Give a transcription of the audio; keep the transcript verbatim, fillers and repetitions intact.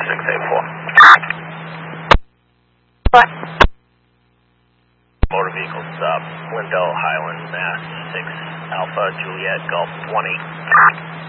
six eight four. What? Motor vehicle stop, Lindell Highland, Mass. six Alpha Juliet Golf twenty.